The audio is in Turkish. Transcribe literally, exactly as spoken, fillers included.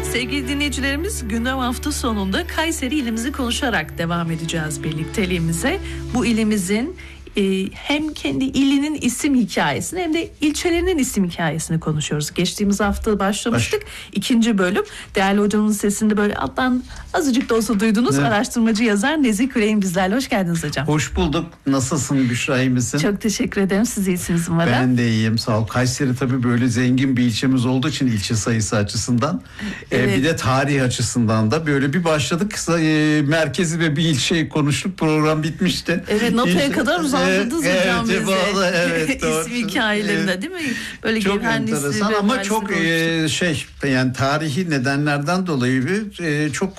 Sevgili dinleyicilerimiz, gündem hafta sonunda Kayseri ilimizi konuşarak devam edeceğiz birlikteliğimize. Bu ilimizin e, hem kendi ilinin isim hikayesini hem de ilçelerinin isim hikayesini konuşuyoruz. Geçtiğimiz hafta başlamıştık. Baş. İkinci bölüm. Değerli hocamın sesinde böyle alttan azıcık da olsa duydunuz. Evet. Araştırmacı yazar Nezih Küreğin bizlerle. Hoş geldiniz hocam. Hoş bulduk. Nasılsın Büşra, iyi misin? Çok teşekkür ederim. Siz iyisiniz umarım. Ben de iyiyim, sağ ol. Kayseri tabii böyle zengin bir ilçemiz olduğu için ilçe sayısı açısından evet. e, bir de tarih açısından da böyle bir başladık. E, merkezi ve bir ilçeyi konuştuk. Program bitmişti. Evet, notaya İlçe, kadar uzandınız e, hocam evet, bize. Vallahi, evet, İsim hikayelerinde e, değil mi? Böyle çok enteresan ama çok e, şey yani tarihi nedenlerden dolayı e, çok